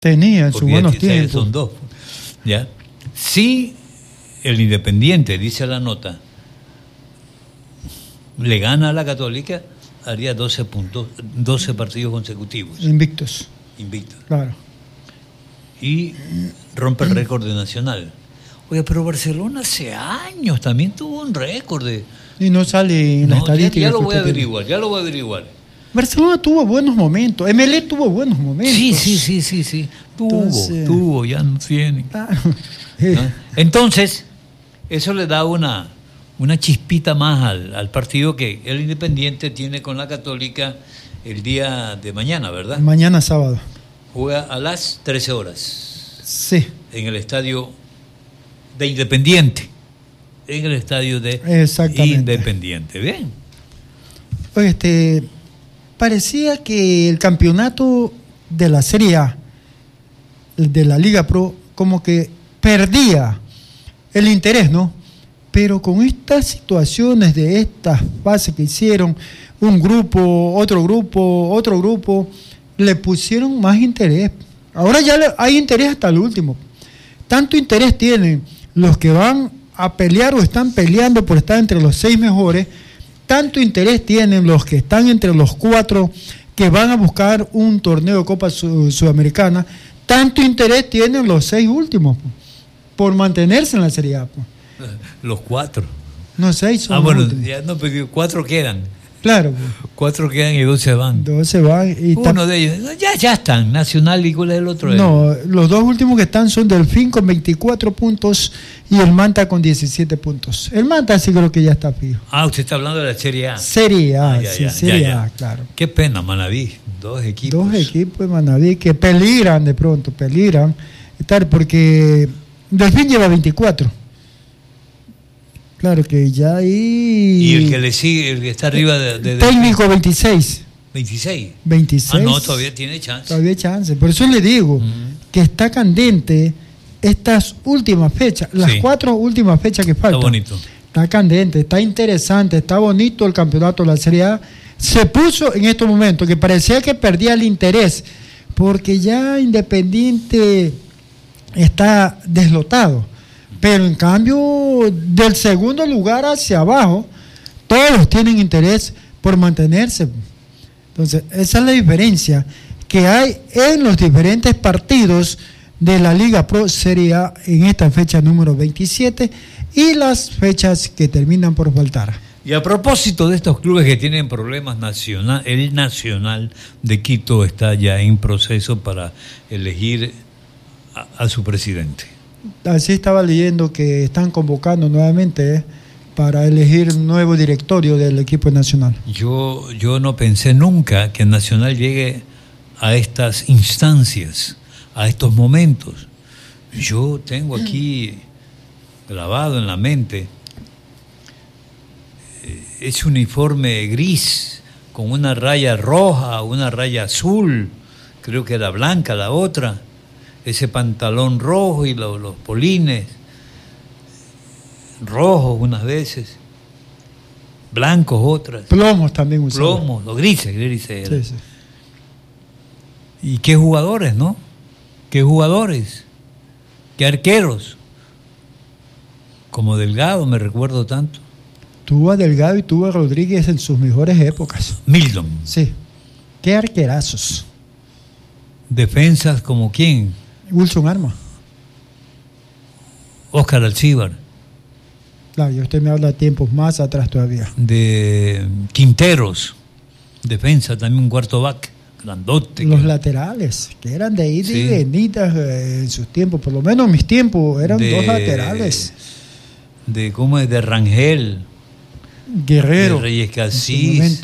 Tenía en sus buenos tiempos. Son dos. ¿Ya? Si el Independiente, dice la nota, le gana a la Católica, haría 12 puntos, 12 partidos consecutivos. Invictos. Claro. Y rompe el récord de Nacional. Oye, pero Barcelona hace años también tuvo un récord de... Y no sale en la estadística. Ya lo voy a averiguar. Barcelona tuvo buenos momentos. MLE tuvo buenos momentos. Sí. Tuvo, ya no tiene. Claro. ¿No? Entonces, eso le da una chispita más al partido que el Independiente tiene con la Católica el día de mañana, ¿verdad? Mañana sábado. Juega a las 13 horas. Sí. En el estadio de Independiente. En el estadio de Independiente. Bien. Parecía que el campeonato de la Serie A, de la Liga Pro, como que perdía el interés, ¿no? Pero con estas situaciones de estas fases que hicieron, un grupo, otro grupo, le pusieron más interés. Ahora ya hay interés hasta el último. Tanto interés tienen los que van a pelear o están peleando por estar entre los 6 mejores, tanto interés tienen los que están entre los 4 que van a buscar un torneo de Copa Sudamericana, tanto interés tienen los 6 últimos por mantenerse en la Serie A. Los 4. No, 6 son. Bueno, ya no, pero 4 quedan. Claro. 4 quedan y 2 se van. 2 se van. Y uno de ellos, ya están, Nacional y cuál es el otro. No, los 2 últimos que están son Delfín con 24 puntos y el Manta con 17 puntos. El Manta sí creo que ya está fijo. Usted está hablando de la Serie A. Serie A, Serie A, claro. Qué pena, Manaví, 2 equipos. 2 equipos de Manaví que peligran de pronto, porque Delfín lleva 24. Claro que ya ahí... Y el que le sigue, el que está arriba de técnico 26. 26. No, todavía tiene chance. Todavía hay chance. Por eso le digo que está candente estas últimas fechas, las 4 últimas fechas que faltan. Está bonito. Está candente, está interesante, está bonito el campeonato de la Serie A. Se puso en estos momentos que parecía que perdía el interés, porque ya Independiente está deslotado. Pero en cambio, del segundo lugar hacia abajo, todos tienen interés por mantenerse. Entonces, esa es la diferencia que hay en los diferentes partidos de la Liga Pro Serie A en esta fecha número 27 y las fechas que terminan por faltar. Y a propósito de estos clubes que tienen problemas, el Nacional de Quito está ya en proceso para elegir a su presidente. Así estaba leyendo que están convocando nuevamente para elegir un nuevo directorio del equipo nacional. Yo no pensé nunca que Nacional llegue a estas instancias, a estos momentos. Yo tengo aquí grabado en la mente ese uniforme gris con una raya roja, una raya azul, creo que era blanca la otra. Ese pantalón rojo y los polines rojos unas veces, blancos otras. Plomos también usaban. Plomos, los grises. Sí. Y qué jugadores, ¿no? Qué jugadores, qué arqueros. Como Delgado, me recuerdo tanto. Tuvo a Delgado y tuvo a Rodríguez en sus mejores épocas. Milton. Sí. Qué arquerazos. Defensas como quién. Wilson Arma. Óscar Alcíbar. Claro, y usted me habla de tiempos más atrás todavía. De Quinteros. Defensa, también un cuarto back. Grandote. Los laterales, que eran de ida y venida en sus tiempos. Por lo menos en mis tiempos eran 2 laterales. ¿Cómo es? De Rangel. Guerrero. De Reyes Casís.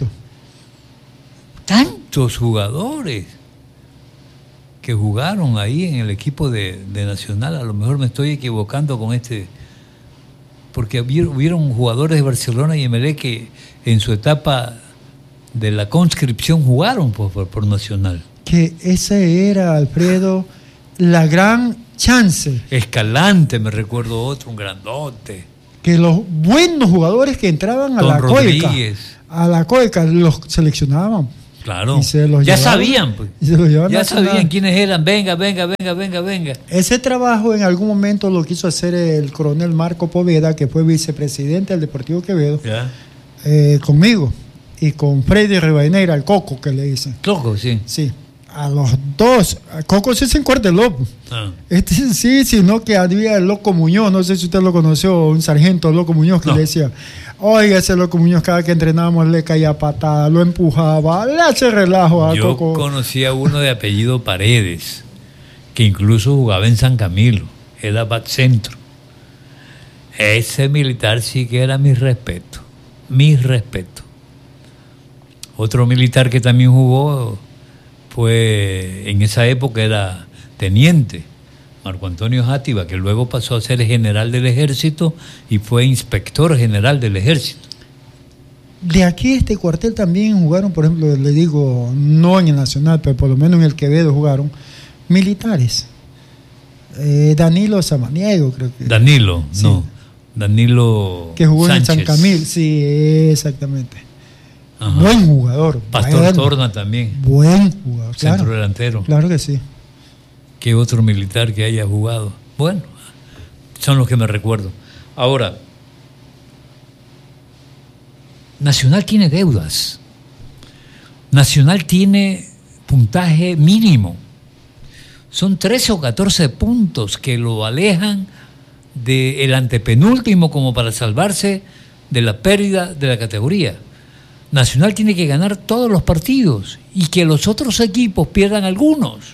Tantos jugadores que jugaron ahí en el equipo de Nacional. A lo mejor me estoy equivocando con porque hubieron jugadores de Barcelona y MLE que en su etapa de la conscripción jugaron por Nacional. Que esa era, Alfredo, la gran chance. Escalante, me recuerdo otro, un grandote. Que los buenos jugadores que entraban a la COECA los seleccionaban. Claro. Y se los ya llevaron, sabían, pues. y se los llevaron Ya Nacional. sabían quiénes eran. Venga. Ese trabajo en algún momento lo quiso hacer el coronel Marco Poveda, que fue vicepresidente del Deportivo Quevedo, Ya. conmigo y con Freddy Rivadeneira, el Coco que le dicen. Coco, sí. Sí, a los dos. A Coco sí se encuarteló. Ah. Sí, sino que había el Loco Muñoz, no sé si usted lo conoció, un sargento Loco Muñoz que No. le decía, oiga, ese Loco Muñoz cada que entrenábamos le caía patada, lo empujaba, le hace relajo a Yo Coco. conocí a uno de apellido Paredes, que incluso jugaba en San Camilo, era back centro. Ese militar sí que era mi respeto. Otro militar que también jugó fue, en esa época era teniente, Marco Antonio Játiva, que luego pasó a ser general del ejército y fue inspector general del ejército. De aquí este cuartel también jugaron, por ejemplo, le digo, no en el Nacional, pero por lo menos en el Quevedo jugaron militares. Danilo Samaniego, creo que. Danilo, Sí. no. Danilo Que jugó Sánchez. en San Camil, sí, exactamente. Ajá. Buen jugador. Pastor bueno, Torna también, Buen jugador, centro claro. delantero. Claro que sí. ¿Qué otro militar que haya jugado? Bueno, son los que me recuerdo. Ahora, Nacional tiene deudas. Nacional tiene puntaje mínimo. Son 13 o 14 puntos que lo alejan del antepenúltimo como para salvarse de la pérdida de la categoría. Nacional tiene que ganar todos los partidos y que los otros equipos pierdan algunos.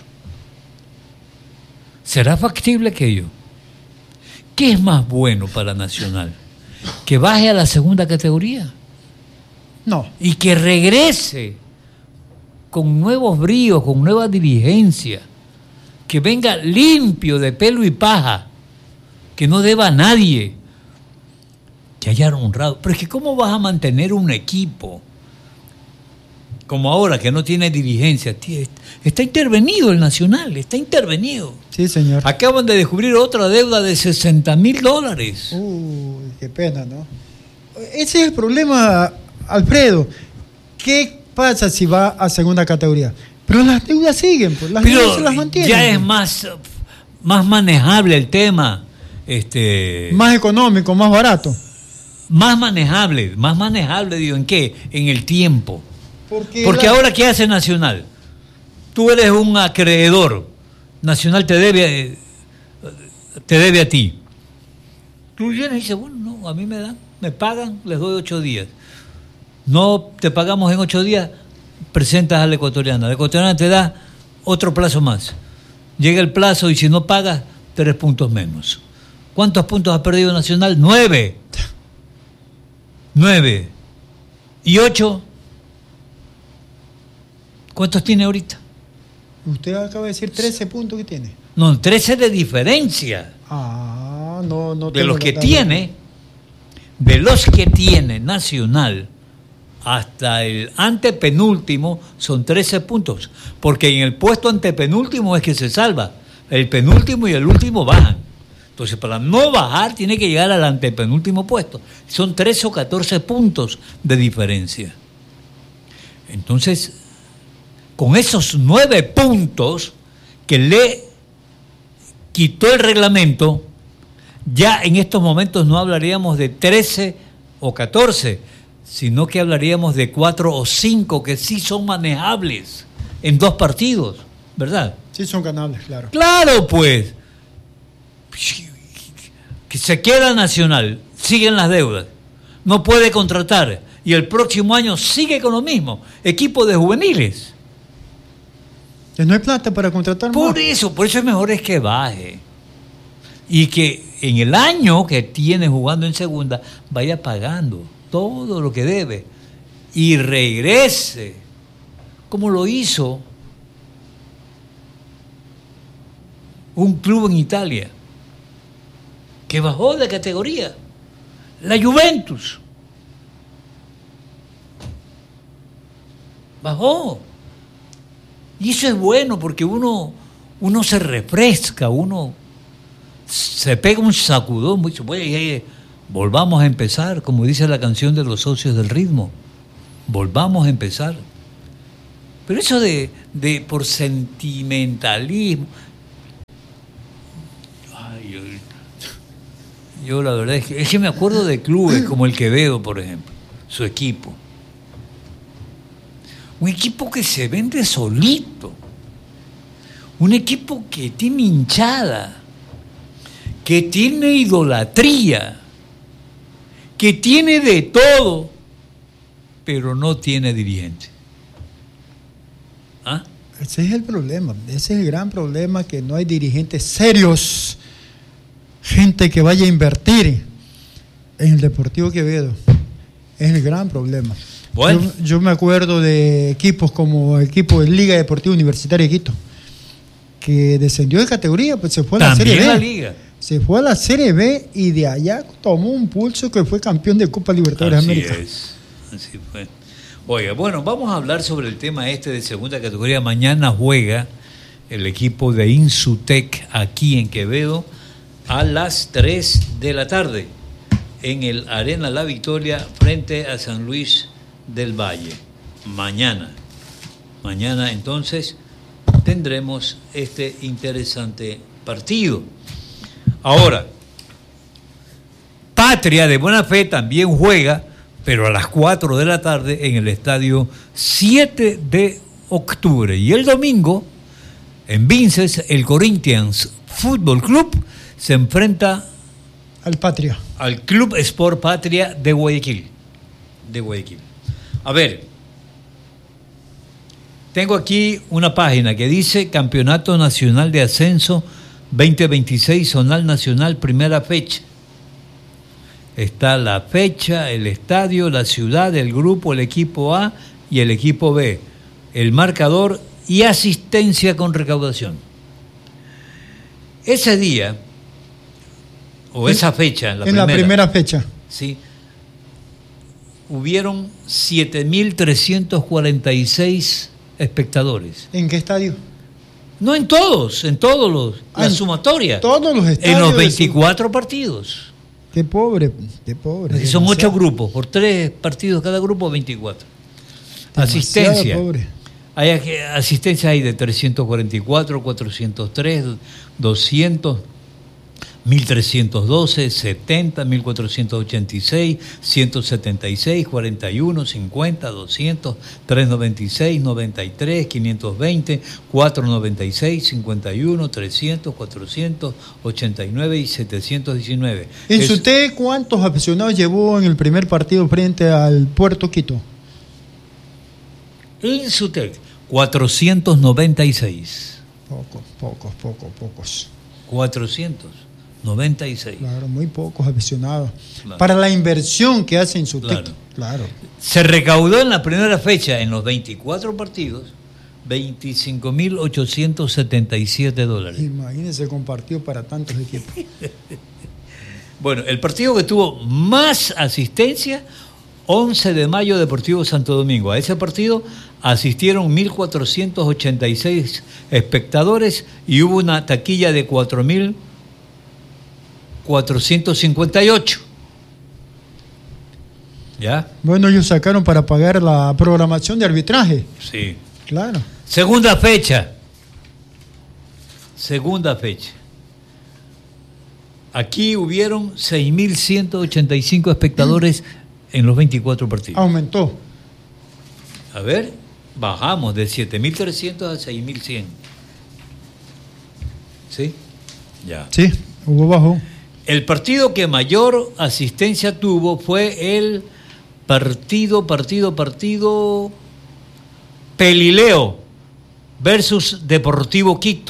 ¿Será factible aquello? ¿Qué es más bueno para Nacional? ¿Que baje a la segunda categoría No, y que regrese con nuevos bríos, con nueva diligencia, que venga limpio de pelo y paja, que no deba a nadie, que haya honrado? Pero es que ¿cómo vas a mantener un equipo como ahora, que no tiene diligencia? Está intervenido el Nacional, está intervenido. sí, señor. Acaban de descubrir otra deuda de $60,000. Uy, qué pena, ¿no? Ese es el problema, Alfredo. ¿Qué pasa si va a segunda categoría? Pero las deudas siguen, pues las deudas se las Pero mantienen. ya es pues. más manejable el tema. Más económico, más barato. Más manejable, digo, ¿en qué? En el tiempo. Porque la- ahora, ¿qué hace Nacional? Tú eres un acreedor. Nacional te debe a ti. Tú vienes y dices, bueno, no, a mí me pagan, les doy 8 días. No te pagamos en 8 días, presentas a la ecuatoriana. La ecuatoriana te da otro plazo más. Llega el plazo y si no pagas, 3 puntos menos. ¿Cuántos puntos ha perdido Nacional? 9. 9. ¿Y 8? ¿Cuántos tiene ahorita? Usted acaba de decir 13 puntos que tiene. No, 13 de diferencia. No De tengo los que los datos. tiene Nacional hasta el antepenúltimo son 13 puntos, porque en el puesto antepenúltimo es que se salva, el penúltimo y el último bajan. Entonces, para no bajar tiene que llegar al antepenúltimo puesto. Son 13 o 14 puntos de diferencia. Entonces, con esos 9 puntos que le quitó el reglamento, ya en estos momentos no hablaríamos de 13 o 14, sino que hablaríamos de 4 o 5 que sí son manejables en 2 partidos, ¿verdad? Sí, son ganables, claro. Claro, pues. Que se queda Nacional, siguen las deudas, no puede contratar y el próximo año sigue con lo mismo, equipo de juveniles. Que no hay plata para contratar más. Por eso es mejor es que baje. Y que en el año que tiene jugando en segunda, vaya pagando todo lo que debe. Y regrese, como lo hizo un club en Italia, que bajó de categoría. La Juventus. Bajó. Y eso es bueno porque uno se refresca, uno se pega un sacudón, volvamos a empezar, como dice la canción de los socios del ritmo, volvamos a empezar. Pero eso de por sentimentalismo. Ay, yo la verdad es que me acuerdo de clubes como el Quevedo, por ejemplo, su equipo. Un equipo que se vende solito. Un equipo que tiene hinchada, que tiene idolatría, que tiene de todo, pero no tiene dirigente. ¿Ah? Ese es el problema, ese es el gran problema, que no hay dirigentes serios, gente que vaya a invertir en el Deportivo Quevedo. Es el gran problema. Bueno. Yo me acuerdo de equipos como el equipo de Liga Deportiva Universitaria de Quito, que descendió de categoría, pues se fue a la Serie B. La Liga. Se fue a la Serie B y de allá tomó un pulso que fue campeón de Copa Libertadores de América. Así fue. Oiga, bueno, vamos a hablar sobre el tema de segunda categoría. Mañana juega el equipo de Insutec aquí en Quevedo a las 3 de la tarde en el Arena La Victoria frente a San Luis del Valle. Mañana entonces tendremos este interesante partido. Ahora, Patria de Buena Fe también juega, pero a las 4 de la tarde en el estadio 7 de octubre. Y el domingo, en Vinces, el Corinthians Fútbol Club se enfrenta al Patria, al Club Sport Patria de Guayaquil. A ver, tengo aquí una página que dice Campeonato Nacional de Ascenso 2026, Zonal Nacional, primera fecha. Está la fecha, el estadio, la ciudad, el grupo, el equipo A y el equipo B, el marcador y asistencia con recaudación. Ese día, o esa fecha, la primera fecha, sí, hubieron 7.346 espectadores. ¿En qué estadio? No en todos la sumatoria. Todos los estadios. En los 24 partidos. Qué pobre. Son 8 grupos, por 3 partidos cada grupo, 24. Asistencia. Pobre. Asistencia hay de 344, 403, 200, 1312, 70, 1486, 176, 41, 50, 200, 396, 93, 520, 496, 51, 300, 489 y 719. ¿Usted cuántos aficionados llevó en el primer partido frente al Puerto Quito? Insutec, 496. Pocos. 496. Claro, muy pocos aficionados. Claro. Para la inversión que hace Insutec. Claro. Se recaudó en la primera fecha, en los 24 partidos, $25,877. Imagínense, compartido para tantos equipos. Bueno, el partido que tuvo más asistencia, 11 de mayo, Deportivo Santo Domingo. A ese partido asistieron 1.486 espectadores y hubo una taquilla de 4.458. ¿Ya? Bueno, ellos sacaron para pagar la programación de arbitraje. Sí. Claro. Segunda fecha. Aquí hubieron 6.185 espectadores en los 24 partidos. Aumentó. A ver, bajamos de 7.300 a 6.100. ¿Sí? Ya. Sí, hubo bajo. El partido que mayor asistencia tuvo fue el partido Pelileo versus Deportivo Quito.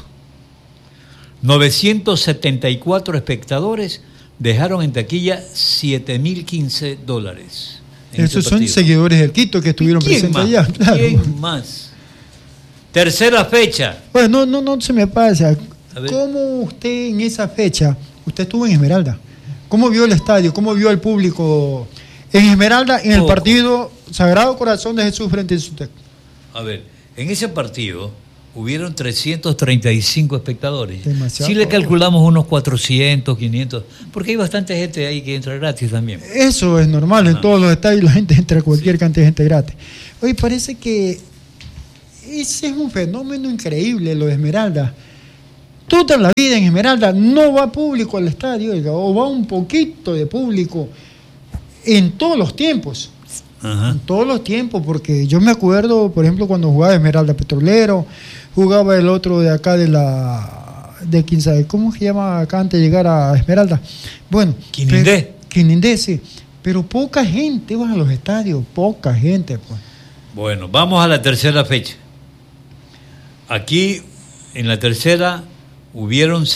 974 espectadores dejaron en taquilla $7,015. Esos son seguidores del Quito que estuvieron presentes allá. Claro. ¿Quién más? Tercera fecha. Bueno, no se me pasa. ¿Cómo usted en esa fecha, usted estuvo en Esmeralda? ¿Cómo vio el estadio? ¿Cómo vio al público en Esmeralda en el partido Sagrado Corazón de Jesús frente a Insutec? A ver, en ese partido hubieron 335 espectadores. Demasiado. Si le calculamos unos 400, 500, porque hay bastante gente ahí que entra gratis también. Eso es normal, en todos los estadios la gente entra, cualquier cantidad de gente gratis. Oye, parece que ese es un fenómeno increíble, lo de Esmeralda. Toda la vida en Esmeralda no va público al estadio, oiga, o va un poquito de público en todos los tiempos. Ajá. En todos los tiempos, porque yo me acuerdo, por ejemplo, cuando jugaba Esmeralda Petrolero, jugaba el otro de acá de quién sabe, ¿cómo se llama acá antes de llegar a Esmeralda? Bueno, Quinindé, sí. Pero poca gente va a los estadios, poca gente, pues. Bueno, vamos a la tercera fecha. Aquí, en la tercera, hubieron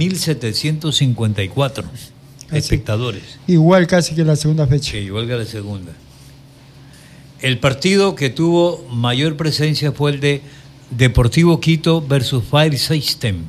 6.754 espectadores. Igual casi que la segunda fecha. Sí, igual que la segunda. El partido que tuvo mayor presencia fue el de Deportivo Quito versus Fire System.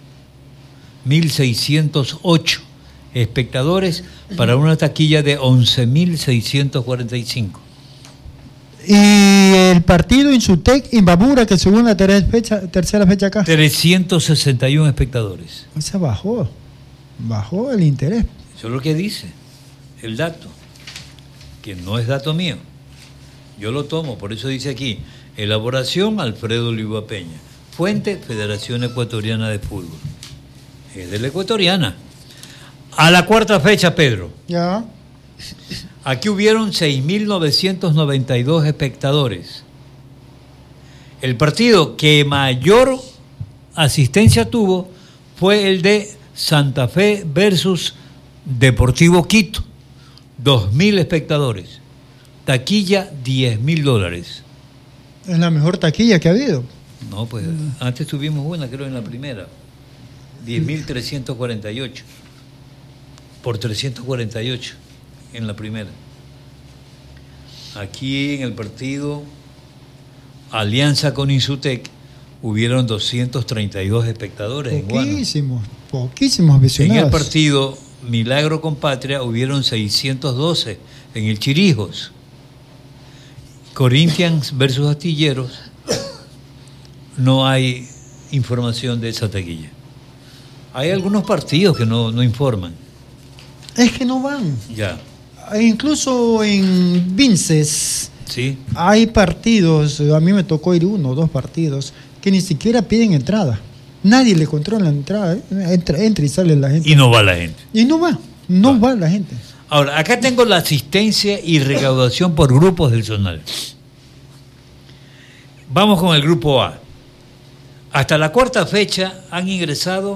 1.608 espectadores para una taquilla de 11.645. Y el partido Insutec Imbabura, que según la tercera fecha acá. 361 espectadores. O sea, bajó el interés. Eso es lo que dice el dato, que no es dato mío. Yo lo tomo, por eso dice aquí, elaboración Alfredo Oliva Peña, fuente Federación Ecuatoriana de Fútbol. Es de la ecuatoriana. A la cuarta fecha, Pedro. Ya. Aquí hubieron 6.992 espectadores. El partido que mayor asistencia tuvo fue el de Santa Fe versus Deportivo Quito. 2.000 espectadores. Taquilla, $10.000. Es la mejor taquilla que ha habido. No, pues antes tuvimos una, creo, en la primera. 10.348. Por 348 en la primera. Aquí en el partido Alianza con Insutec hubieron 232 espectadores. Poquísimos aficionados. En el partido Milagro con Patria hubieron 612 en el Chirijos. Corinthians versus Astilleros, no hay información de esa taquilla. Hay algunos partidos que no informan. Es que no van. Ya. Incluso en Vinces, ¿sí? Hay partidos, a mí me tocó ir 1 o 2 partidos, que ni siquiera piden entrada. Nadie le controla la entrada. Entra y sale la gente. Y no va la gente. Y no va la gente. Ahora, acá tengo la asistencia y recaudación por grupos del zonal. Vamos con el grupo A. Hasta la cuarta fecha han ingresado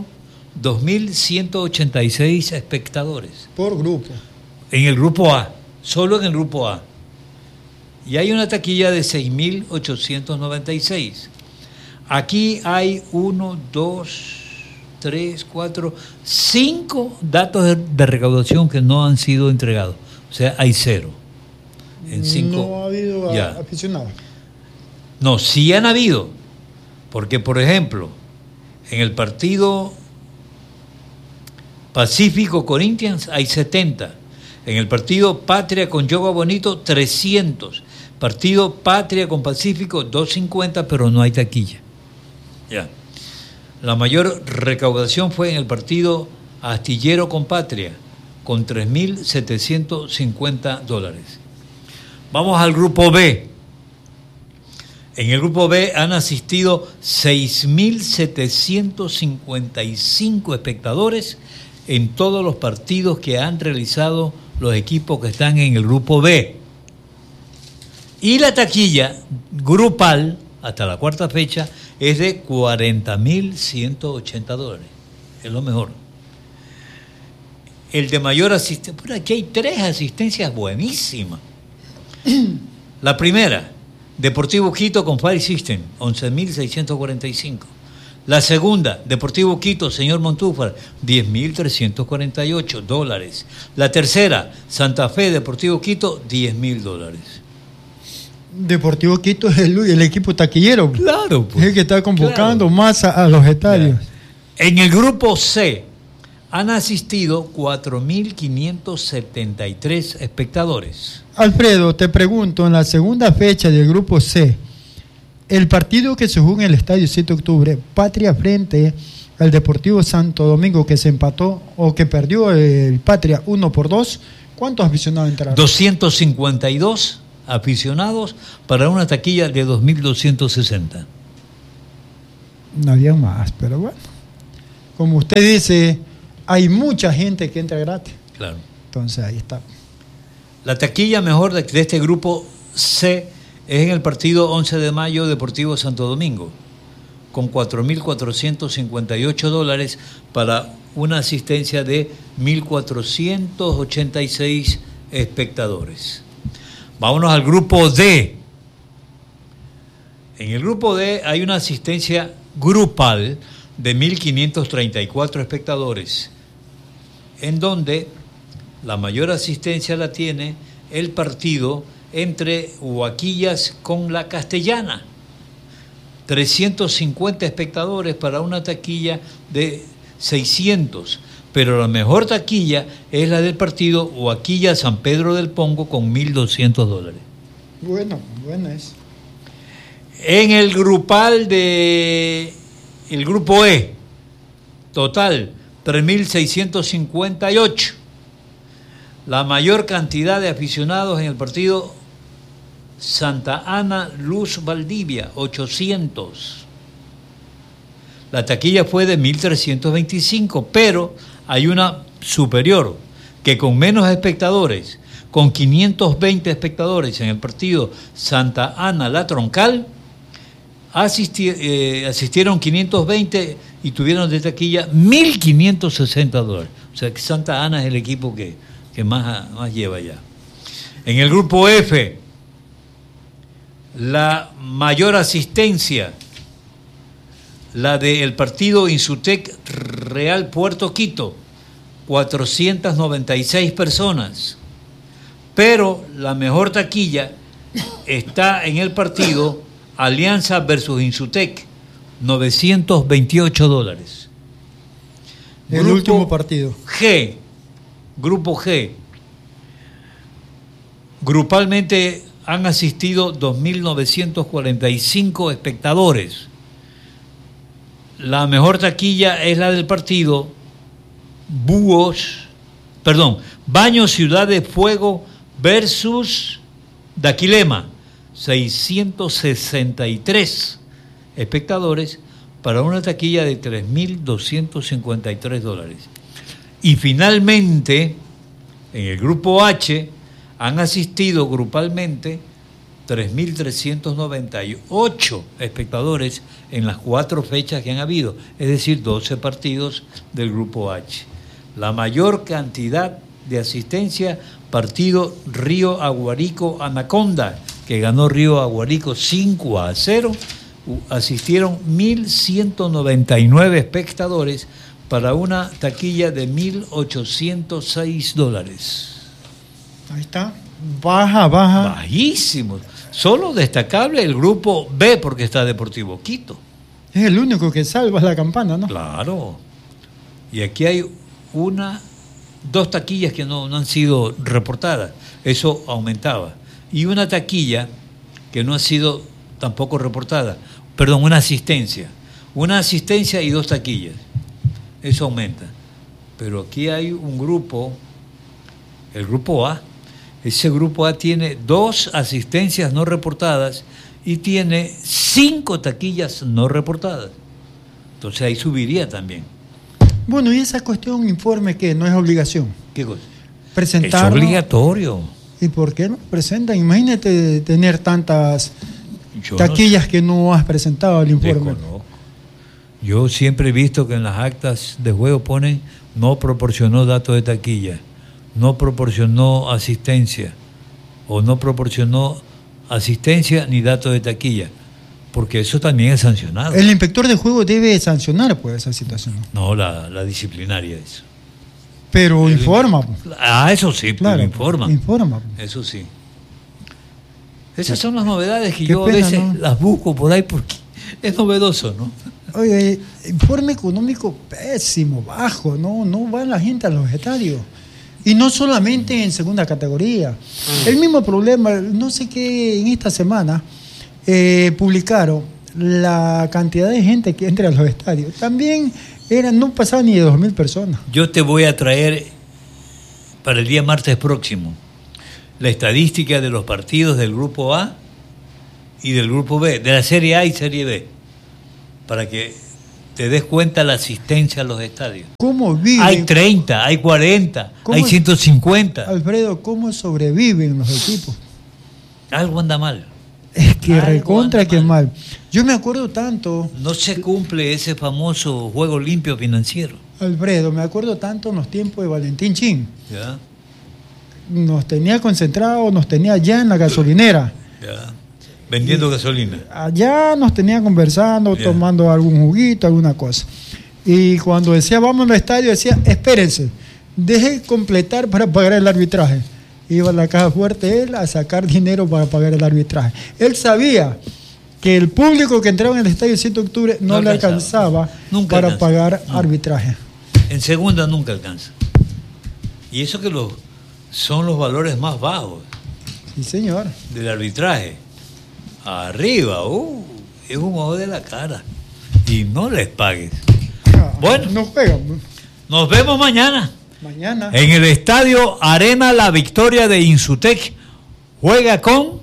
2.186 espectadores. Por grupo. En el grupo A, solo en el grupo A. Y hay una taquilla de 6.896. Aquí hay 1, 2, 3, 4, 5 datos de recaudación que no han sido entregados. O sea, hay 0. En 5. No ha habido aficionados. No, sí han habido. Porque, por ejemplo, en el partido Pacífico Corinthians hay 70. En el partido Patria con Yoga Bonito, 300. Partido Patria con Pacífico, 250, pero no hay taquilla. Ya. La mayor recaudación fue en el partido Astillero con Patria, con $3.750. Vamos al grupo B. En el grupo B han asistido 6.755 espectadores en todos los partidos que han realizado los equipos que están en el grupo B. Y la taquilla grupal, hasta la cuarta fecha, es de $40.180. Es lo mejor. El de mayor asistencia, por aquí hay 3 asistencias buenísimas. La primera, Deportivo Quito con Fire System, 11.645. La segunda, Deportivo Quito, señor Montúfar, $10.348. La tercera, Santa Fe, Deportivo Quito, $10.000. Deportivo Quito es el equipo taquillero. Claro, pues. Es el que está convocando más a los estadios. Claro. En el grupo C han asistido 4.573 espectadores. Alfredo, te pregunto, en la segunda fecha del grupo C, el partido que se jugó en el estadio 7 de octubre, Patria frente al Deportivo Santo Domingo, que se empató o que perdió el Patria 1-2, ¿cuántos aficionados entraron? 252 aficionados para una taquilla de 2.260. No había más, pero bueno. Como usted dice, hay mucha gente que entra gratis. Claro. Entonces ahí está. La taquilla mejor de este grupo C es en el partido 11 de mayo Deportivo Santo Domingo, con $4,458 para una asistencia de 1,486 espectadores. Vámonos al grupo D. En el grupo D hay una asistencia grupal de 1,534 espectadores, en donde la mayor asistencia la tiene el partido entre Huaquillas con La Castellana. 350 espectadores para una taquilla de 600, pero la mejor taquilla es la del partido Huaquilla-San Pedro del Pongo con $1,200. Bueno es. En el grupal de el grupo E, total 3,658. La mayor cantidad de aficionados en el partido Santa Ana Luz Valdivia, 800. La taquilla fue de 1,325, pero hay una superior que con menos espectadores, con 520 espectadores en el partido Santa Ana La Troncal, asistieron 520 y tuvieron de taquilla $1,560. O sea que Santa Ana es el equipo que más lleva ya. En el grupo F, la mayor asistencia, la del partido Insutec Real Puerto Quito, 496 personas. Pero la mejor taquilla está en el partido Alianza versus Insutec, $928. El último partido. G, grupo G. Grupalmente han asistido 2,945 espectadores. La mejor taquilla es la del partido Baños Ciudad de Fuego versus Daquilema, 663 espectadores para una taquilla de $3,253. Y finalmente, en el grupo H, han asistido grupalmente 3,398 espectadores en las 4 fechas que han habido, es decir, 12 partidos del grupo H. La mayor cantidad de asistencia, partido Río Aguarico Anaconda, que ganó Río Aguarico 5-0, asistieron 1,199 espectadores para una taquilla de $1,806. Ahí está, baja. Bajísimo. Solo destacable el grupo B porque está Deportivo Quito. Es el único que salva la campana, ¿no? Claro. Y aquí hay 2 taquillas que no han sido reportadas. Eso aumentaba. Y una taquilla que no ha sido tampoco reportada. Perdón, una asistencia. Una asistencia y 2 taquillas. Eso aumenta. Pero aquí hay un grupo, el grupo A. Ese grupo A tiene 2 asistencias no reportadas y tiene 5 taquillas no reportadas. Entonces ahí subiría también. Bueno, y esa cuestión, informe que no es obligación. ¿Qué cosa? Presentarlo. Es obligatorio. ¿Y por qué no presentan? Imagínate tener tantas taquillas que no has presentado al informe. Desconozco. Yo siempre he visto que en las actas de juego ponen no proporcionó datos de taquilla, no proporcionó asistencia, o no proporcionó asistencia ni datos de taquilla, porque eso también es sancionado. El inspector de juego debe sancionar pues esa situación. No, la disciplinaria es. Pero informa. Eso sí, claro, informa. Informa. Eso sí. Esas son las novedades que Qué yo pena, a veces ¿no? las busco por ahí porque es novedoso, ¿no? Oye, informe económico pésimo, bajo, no va la gente a los estadios. Y no solamente en segunda categoría. El mismo problema, no sé qué, en esta semana publicaron la cantidad de gente que entra a los estadios. También no pasaba ni de 2,000 personas. Yo te voy a traer para el día martes próximo la estadística de los partidos del grupo A y del grupo B, de la Serie A y Serie B, para que te des cuenta la asistencia a los estadios. ¿Cómo viven? Hay 30, hay 40, hay 150. Alfredo, ¿cómo sobreviven los equipos? Algo anda mal. Es que recontra que mal. Yo me acuerdo tanto. No se cumple ese famoso juego limpio financiero. Alfredo, me acuerdo tanto en los tiempos de Valentín Chin. ¿Ya? Nos tenía concentrados, nos tenía allá en la gasolinera. ¿Ya? Vendiendo gasolina. Allá nos tenía conversando, tomando algún juguito, alguna cosa. Y cuando decía vamos al estadio, decía espérense, deje completar para pagar el arbitraje. Iba a la caja fuerte él a sacar dinero para pagar el arbitraje. Él sabía que el público que entraba en el estadio 7 de octubre no le alcanzaba para pagar arbitraje. En segunda nunca alcanza. Y eso que son los valores más bajos. Sí, señor. Del arbitraje. Arriba, es un ojo de la cara. Y no les pagues. Bueno, no juegan. Nos vemos mañana. Mañana. En el estadio Arena La Victoria de Insutec. Juega con.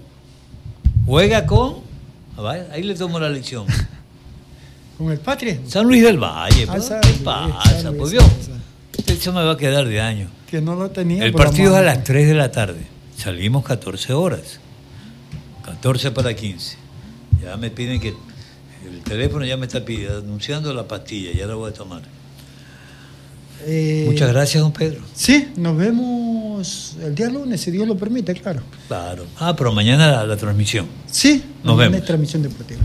Ahí le tomo la lección. Con el Patria. San Luis del Valle. ¿Qué pasa? Pues vio. Eso me va a quedar de año. Que no lo tenía. El partido es a las 3 de la tarde. Salimos 14 horas. 14 para 15. Ya me piden que. El teléfono ya me está pidiendo, anunciando la pastilla. Ya la voy a tomar. Muchas gracias, don Pedro. Sí, nos vemos el día lunes, si Dios lo permite, claro. Claro. Pero mañana la transmisión. Sí, nos vemos. Mañana transmisión deportiva.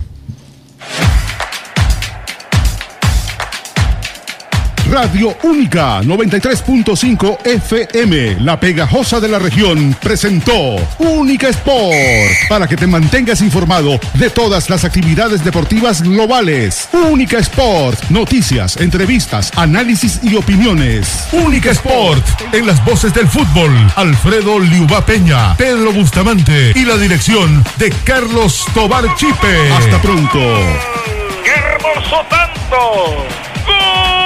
Radio Única 93.5 FM, la pegajosa de la región, presentó Única Sport, para que te mantengas informado de todas las actividades deportivas globales. Única Sport, noticias, entrevistas, análisis y opiniones. Única Sport, en las voces del fútbol, Alfredo Liuba Peña, Pedro Bustamante y la dirección de Carlos Tobar Chipe. Hasta pronto. ¡Qué hermoso tanto! ¡Gol!